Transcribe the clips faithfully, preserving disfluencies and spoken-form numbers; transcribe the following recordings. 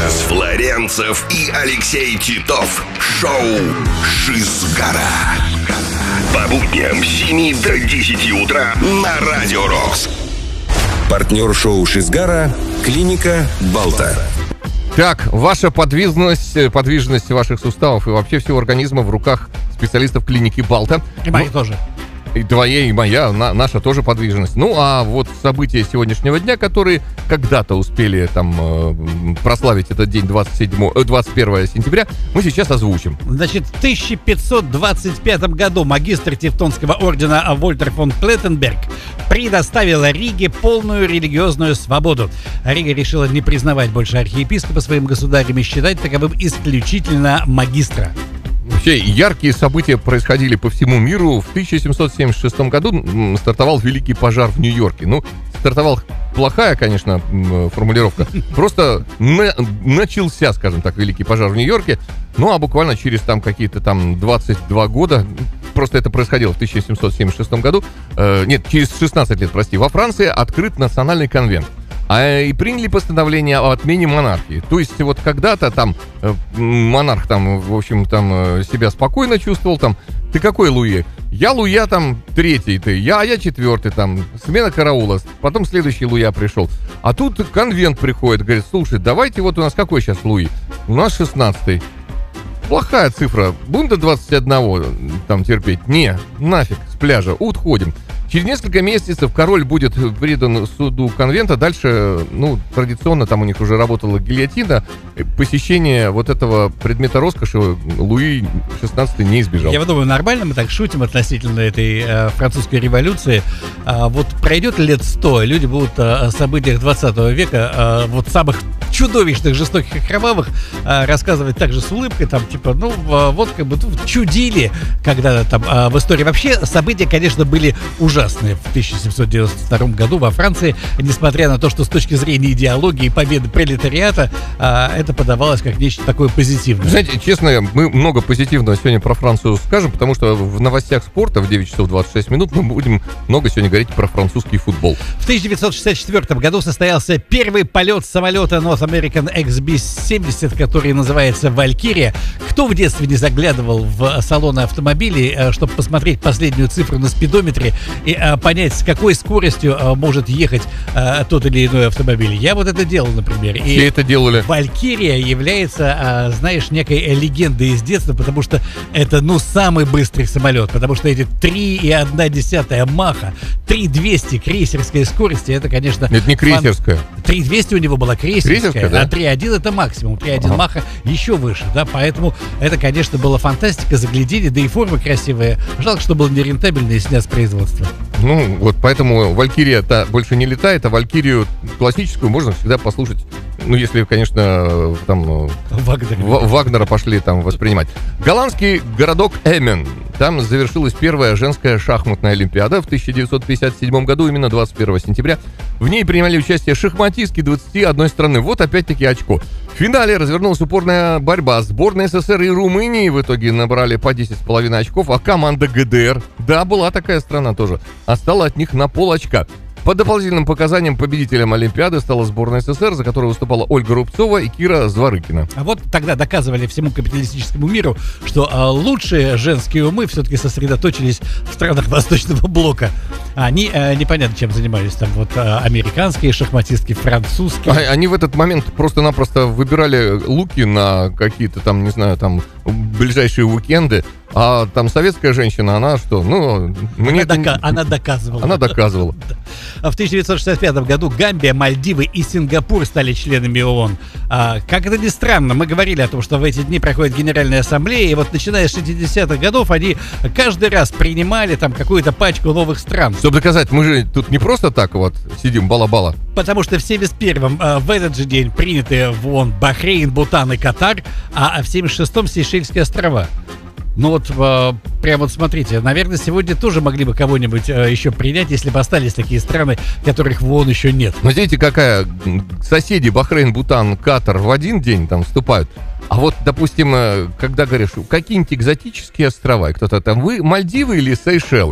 Стас Флоренцев и Алексей Титов. Шоу «Шизгара». По будням с семи до десяти утра на Радио Рокс. Партнер шоу «Шизгара» — клиника «Балта». Так, ваша подвижность, подвижность ваших суставов и вообще всего организма в руках специалистов клиники «Балта». И мои ну, тоже. И твоя, и моя, на, наша тоже подвижность. Ну, а вот события сегодняшнего дня, которые когда-то успели там э, прославить этот день двадцать седьмого, двадцать первого сентября, мы сейчас озвучим. Значит, в тысяча пятьсот двадцать пятом году магистр Тевтонского ордена Вольтер фон Клеттенберг предоставила Риге полную религиозную свободу. Рига решила не признавать больше архиепископа своим государем и считать таковым исключительно магистра. Вообще, яркие события происходили по всему миру. В тысяча семьсот семьдесят шестом году стартовал Великий пожар в Нью-Йорке. Ну, стартовал плохая, конечно, формулировка. Просто на, начался, скажем так, Великий пожар в Нью-Йорке. Ну, а буквально через там какие-то там двадцать два года, просто это происходило в тысяча семьсот семьдесят шестом году, э, нет, через шестнадцать лет, прости, во Франции открыт национальный конвент. А и приняли постановление о отмене монархии. То есть вот когда-то там э, монарх там, в общем, там э, себя спокойно чувствовал, там, ты какой Луи? Я Луя там третий, ты, я, а я четвертый, там, смена караула, потом следующий Луя пришел. А тут конвент приходит, говорит, слушай, давайте вот у нас какой сейчас Луи? У нас шестнадцатый. Плохая цифра, будем до двадцать одного там терпеть? Не, нафиг, с пляжа, уходим. Через несколько месяцев король будет предан суду конвента. Дальше, ну, традиционно там у них уже работала гильотина. Посещение вот этого предмета роскоши Луи шестнадцатый не избежал. Я думаю, нормально мы так шутим относительно этой э, французской революции. А, вот пройдет лет сто, люди будут о событиях двадцатого века, э, вот самых чудовищных, жестоких и кровавых, э, рассказывать также с улыбкой, там, типа, ну, э, вот как бы чудили когда-то там э, в истории. Вообще, события, конечно, были ужасные в тысяча семьсот девяносто втором году во Франции, несмотря на то, что с точки зрения идеологии и победы пролетариата а, это подавалось как нечто такое позитивное. Знаете, честно, мы много позитивного сегодня про Францию скажем, потому что в новостях спорта в девять часов двадцать шесть минут мы будем много сегодня говорить про французский футбол. В тысяча девятьсот шестьдесят четвёртом году состоялся первый полет самолета North American икс би семьдесят, который называется «Валькирия». Кто в детстве не заглядывал в салоны автомобилей, чтобы посмотреть последнюю цифру на спидометре и а, понять, с какой скоростью а, может ехать а, тот или иной автомобиль. Я вот это делал, например. И все это делали. Валькирия является, а, знаешь, некой легендой из детства, потому что это, ну, самый быстрый самолет, потому что эти три и одна десятая маха, три двести крейсерской скорости, это, конечно... Это не крейсерская. Фан... три двести у него была крейсерская, крейсерская, да? А три один это максимум, три один ага. маха еще выше, да, поэтому это, конечно, была фантастика, загляденье, да и формы красивые. Жалко, что было нерентабельно и снят с производства. Ну, вот поэтому Валькирия-то больше не летает, а Валькирию классическую можно всегда послушать. Ну, если, конечно, там Вагнера, Вагнера пошли там воспринимать. Голландский городок Эммен. Там завершилась первая женская шахматная олимпиада в тысяча девятьсот пятьдесят седьмом году, именно двадцать первого сентября. В ней принимали участие шахматистки двадцати одной страны. Вот опять-таки очко. В финале развернулась упорная борьба. Сборная СССР и Румынии в итоге набрали по десять с половиной очков, а команда ГДР, да, была такая страна тоже, отстала от них на пол очка. По дополнительным показаниям победителем Олимпиады стала сборная СССР, за которую выступала Ольга Рубцова и Кира Зворыкина. А вот тогда доказывали всему капиталистическому миру, что а, лучшие женские умы все-таки сосредоточились в странах Восточного блока. Они а, непонятно чем занимались. Там вот а, американские шахматистки, французские. А, они в этот момент просто-напросто выбирали луки на какие-то там, не знаю, там ближайшие уикенды. А там советская женщина, она что? Ну, мне она, это... дока- она доказывала. Она доказывала. В тысяча девятьсот шестьдесят пятом году Гамбия, Мальдивы и Сингапур стали членами ООН. А, как это ни странно, мы говорили о том, что в эти дни проходит Генеральная Ассамблея, и вот начиная с шестидесятых годов они каждый раз принимали там какую-то пачку новых стран. Чтобы доказать, мы же тут не просто так вот сидим, бала-бала. Потому что в семьдесят первом а, в этот же день приняты в ООН Бахрейн, Бутан и Катар, а в семьдесят шестом Сейшельские острова. Ну вот, э, прямо вот смотрите, наверное, сегодня тоже могли бы кого-нибудь э, еще принять, если бы остались такие страны, которых в ООН еще нет. Но видите, какая соседи Бахрейн, Бутан, Катар в один день там вступают. А вот, допустим, когда говоришь, какие-нибудь экзотические острова, кто-то там, вы Мальдивы или Сейшелы?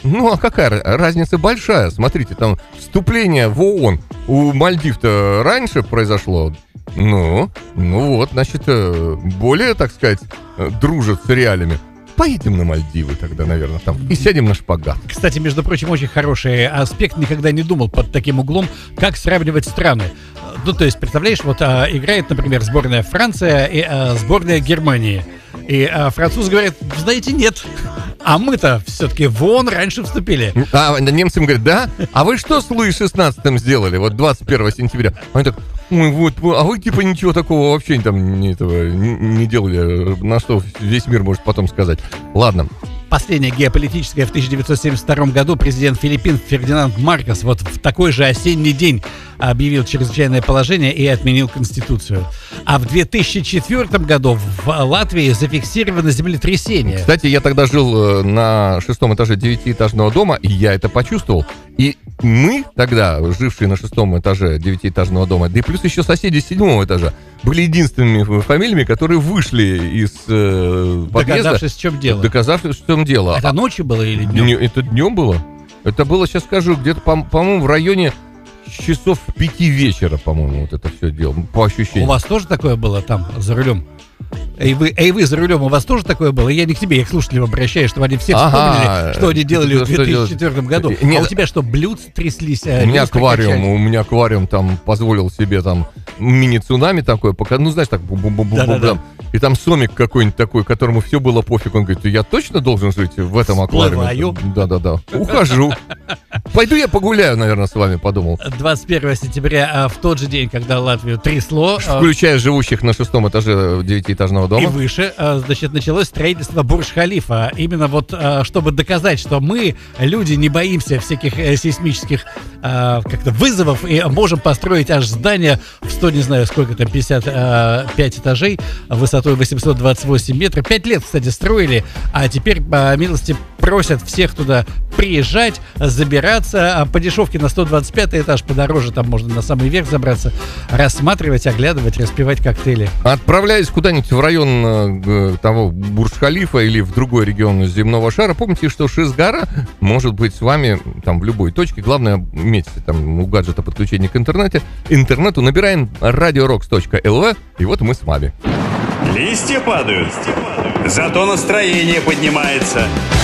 Ну, а какая разница большая? Смотрите, там вступление в ООН у Мальдив-то раньше произошло. Ну, ну вот, значит, более, так сказать, дружат с реалиями. Поедем на Мальдивы тогда, наверное, там, и сядем на шпагат. Кстати, между прочим, очень хороший аспект. Никогда не думал под таким углом, как сравнивать страны. Ну, то есть, представляешь, вот а, играет, например, сборная Франция и а, сборная Германии. И а, французы говорят, знаете, нет. А мы-то все-таки в ООН раньше вступили. А немцы им говорят, да? А вы что с Луи шестнадцатым сделали, вот двадцать первого сентября? Они так, ой, вот, а вы типа ничего такого вообще там не, этого, не, не делали, на что весь мир может потом сказать. Ладно. Последнее геополитическое. В тысяча девятьсот семьдесят втором году президент Филиппин Фердинанд Маркос вот в такой же осенний день объявил чрезвычайное положение и отменил Конституцию. А в две тысячи четвёртом году в Латвии зафиксировано землетрясение. Кстати, я тогда жил на шестом этаже девятиэтажного дома, и я это почувствовал. И мы тогда, жившие на шестом этаже девятиэтажного дома, да и плюс еще соседи с седьмого этажа, были единственными фамилиями, которые вышли из э, подъезда. Догадавшись, в чем дело. Доказавшись, в чем дело. Это ночью было или днем? Не, это днем было. Это было, сейчас скажу, где-то, по- по-моему, в районе часов пяти вечера, по-моему, вот это все дело, по ощущениям. У вас тоже такое было там, за рулем? Эй вы, эй, вы за рулем, у вас тоже такое было? Я не к тебе, я к слушателям обращаюсь, чтобы они все вспомнили, ага, что они делали в две тысячи четвёртом году. Нет. А у тебя что, блюдца тряслись? У меня люстры аквариум, качали? у меня аквариум там позволил себе там мини-цунами такое, пока, ну знаешь, так бу-бу-бу-бу-бу, Да-да-да. и там сомик какой-нибудь такой, которому все было пофиг, он говорит, я точно должен жить в этом аквариуме? Всплываю. Да-да-да, ухожу. Пойду я погуляю, наверное, с вами, подумал. двадцать первого сентября, а, в тот же день, когда Латвию трясло, а, Включая живущих на шестом этаже девятиэтажного и дома. выше, а, значит, началось строительство Бурдж-Халифа. Именно вот, а, чтобы доказать, что мы, люди, не боимся всяких э, сейсмических а, как-то вызовов и можем построить аж здание в сто, не знаю, сколько там, пятьдесят пять этажей, высотой восемьсот двадцать восемь метров. Пять лет, кстати, строили, а теперь, по милости, просят всех туда приезжать, забираться, а по дешевке на сто двадцать пятый этаж, подороже там можно на самый верх забраться, рассматривать, оглядывать, распивать коктейли. Отправляясь куда-нибудь в район э, того Бурдж-Халифа или в другой регион земного шара, помните, что Шизгара может быть с вами там в любой точке. Главное, иметь там у гаджета подключение к интернету. интернету. Набираем радиорокс точка эл ви, и вот мы с вами. Листья падают, зато настроение поднимается.